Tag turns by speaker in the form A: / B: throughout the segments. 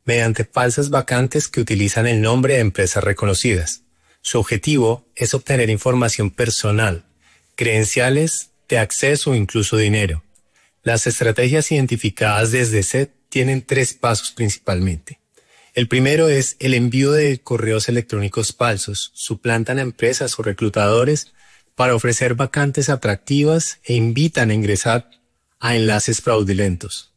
A: mediante falsas vacantes que utilizan el nombre de empresas reconocidas. Su objetivo es obtener información personal, credenciales de acceso o incluso dinero. Las estrategias identificadas desde SET tienen 3 pasos principalmente. El primero es el envío de correos electrónicos falsos. Suplantan a empresas o reclutadores para ofrecer vacantes atractivas e invitan a ingresar a enlaces fraudulentos.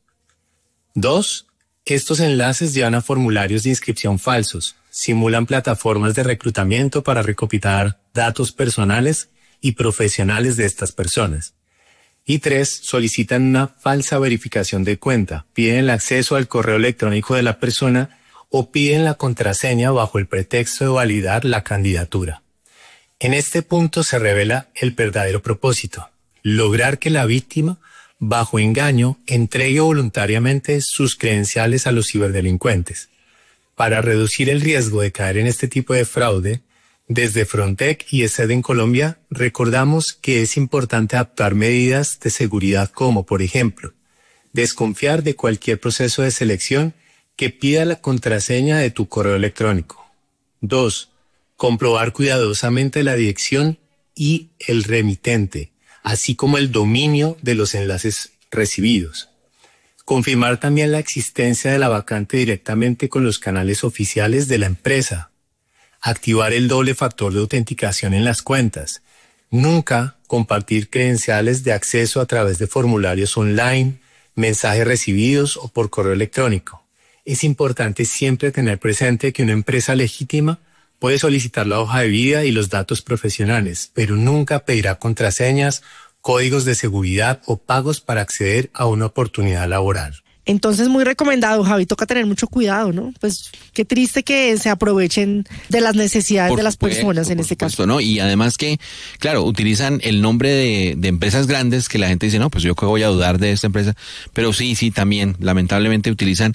A: 2. Estos enlaces llevan a formularios de inscripción falsos. Simulan plataformas de reclutamiento para recopilar datos personales y profesionales de estas personas. Y 3. Solicitan una falsa verificación de cuenta. Piden el acceso al correo electrónico de la persona o piden la contraseña bajo el pretexto de validar la candidatura. En este punto se revela el verdadero propósito: lograr que la víctima, bajo engaño, entregue voluntariamente sus credenciales a los ciberdelincuentes. Para reducir el riesgo de caer en este tipo de fraude, desde Frontec y ESET en Colombia recordamos que es importante adoptar medidas de seguridad como, por ejemplo, desconfiar de cualquier proceso de selección que pida la contraseña de tu correo electrónico. 2. Comprobar cuidadosamente la dirección y el remitente, así como el dominio de los enlaces recibidos. Confirmar también la existencia de la vacante directamente con los canales oficiales de la empresa. Activar el doble factor de autenticación en las cuentas. Nunca compartir credenciales de acceso a través de formularios online, mensajes recibidos o por correo electrónico. Es importante siempre tener presente que una empresa legítima puede solicitar la hoja de vida y los datos profesionales, pero nunca pedirá contraseñas, códigos de seguridad o pagos para acceder a una oportunidad laboral.
B: Entonces, muy recomendado, Javi, toca tener mucho cuidado, ¿no? Pues qué triste que se aprovechen de las necesidades de las personas en este caso.
C: ¿No? Y además que, claro, utilizan el nombre de empresas grandes que la gente dice, no, pues yo que voy a dudar de esta empresa, pero sí, también, lamentablemente utilizan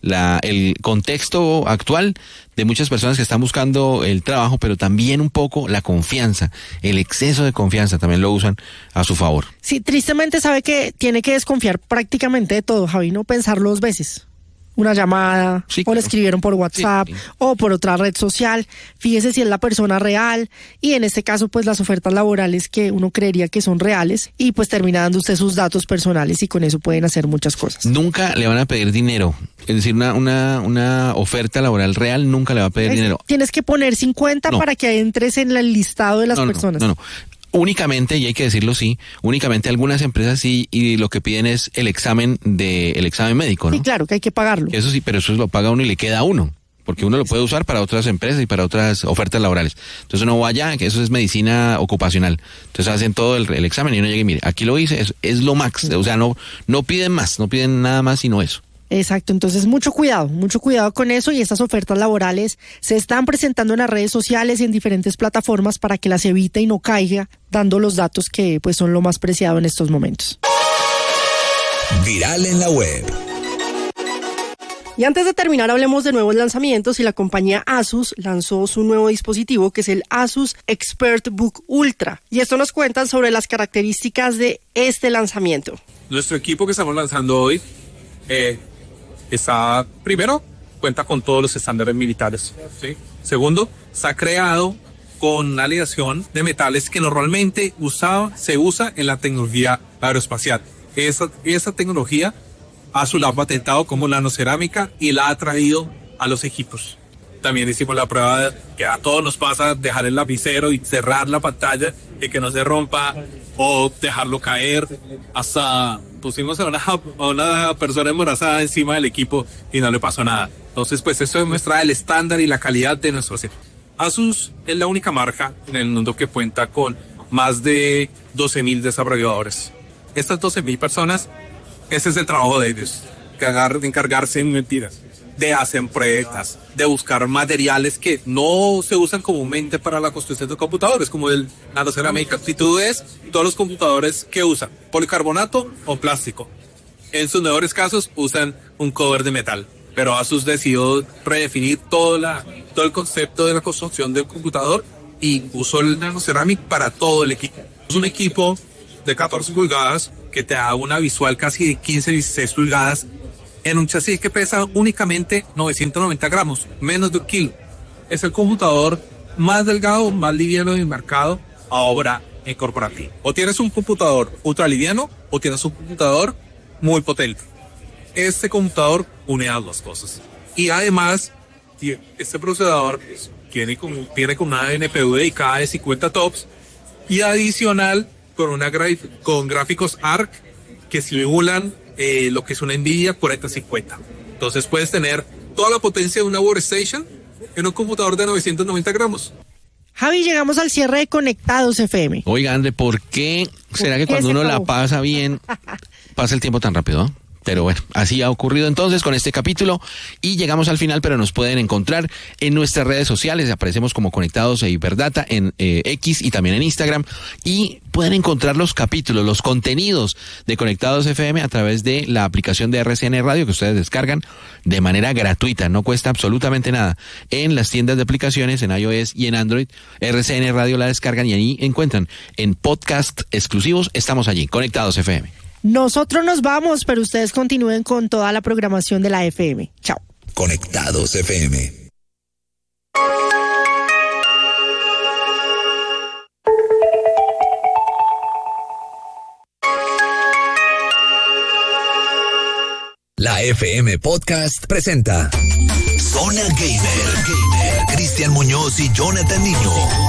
C: el contexto actual de muchas personas que están buscando el trabajo, pero también un poco la confianza, el exceso de confianza también lo usan a su favor.
B: Sí, tristemente sabe que tiene que desconfiar prácticamente de todo, Javi, no pensarlo 2 veces. Una llamada, sí, o le escribieron por WhatsApp, sí, o por otra red social. Fíjese si es la persona real, y en este caso, pues las ofertas laborales que uno creería que son reales, y pues termina dando usted sus datos personales, y con eso pueden hacer muchas cosas.
C: Nunca le van a pedir dinero. Es decir, una oferta laboral real nunca le va a pedir dinero.
B: Tienes que poner 50 para que entres en el listado de las personas.
C: No. Únicamente, y hay que decirlo sí, únicamente algunas empresas sí, y lo que piden es el examen médico, ¿no?
B: Sí, claro, que hay que pagarlo.
C: Eso sí, pero eso lo paga uno y le queda a uno, porque uno lo puede usar para otras empresas y para otras ofertas laborales. Entonces uno vaya, que eso es medicina ocupacional. Entonces hacen todo el examen y uno llega y mire, aquí lo hice, es lo max, o sea, no piden más, no piden nada más sino eso.
B: Exacto, entonces mucho cuidado con eso, y estas ofertas laborales se están presentando en las redes sociales y en diferentes plataformas para que las evite y no caiga dando los datos que pues son lo más preciado en estos momentos.
D: Viral en la web.
B: Y antes de terminar, hablemos de nuevos lanzamientos, y la compañía Asus lanzó su nuevo dispositivo, que es el Asus ExpertBook Ultra. Y esto nos cuentan sobre las características de este lanzamiento.
E: Nuestro equipo que estamos lanzando hoy primero, cuenta con todos los estándares militares, ¿sí? Segundo, está creado con una aleación de metales que normalmente se usa en la tecnología aeroespacial. Esa tecnología Asus la ha patentado como nanocerámica y la ha traído a los equipos. También hicimos la prueba que a todos nos pasa, dejar el lapicero y cerrar la pantalla y que no se rompa, o dejarlo caer. Hasta pusimos a una persona embarazada encima del equipo y no le pasó nada. Entonces, pues eso demuestra el estándar y la calidad de nuestro equipo. Asus es la única marca en el mundo que cuenta con más de 12,000 desarrolladores. Estas 12,000 personas, ese es el trabajo de ellos, de encargarse en mentiras, de hacer pruebas, de buscar materiales que no se usan comúnmente para la construcción de computadores, como el nanocerámica. Si tú ves todos los computadores que usan policarbonato o plástico, en sus mejores casos usan un cover de metal, pero Asus decidió redefinir todo el concepto de la construcción del computador y usó el nanocerámica para todo el equipo. Es un equipo de 14 pulgadas que te da una visual casi de 15-16 pulgadas en un chasis que pesa únicamente 990 gramos, menos de 1 kilo. Es el computador más delgado, más liviano del mercado ahora en corporativo. O tienes un computador ultra liviano o tienes un computador muy potente. Este computador une las dos cosas. Y además, este procesador viene con una NPU dedicada de 50 TOPS y adicional con gráficos ARC que simulan lo que es una NVIDIA 4050. Entonces puedes tener toda la potencia de una workstation en un computador de 990 gramos.
B: Javi, llegamos al cierre de Conectados FM.
C: Oiga, André, ¿por qué será que cuando uno la pasa bien, pasa el tiempo tan rápido? Pero bueno, así ha ocurrido entonces con este capítulo y llegamos al final, pero nos pueden encontrar en nuestras redes sociales, aparecemos como Conectados e Hiperdata en X y también en Instagram, y pueden encontrar los capítulos, los contenidos de Conectados FM a través de la aplicación de RCN Radio que ustedes descargan de manera gratuita, no cuesta absolutamente nada. En las tiendas de aplicaciones, en iOS y en Android, RCN Radio la descargan y ahí encuentran en podcast exclusivos, estamos allí, Conectados FM.
B: Nosotros nos vamos, pero ustedes continúen con toda la programación de la FM. Chao.
D: Conectados FM. La FM Podcast presenta Zona Gamer. Cristian Muñoz y Jonathan Niño.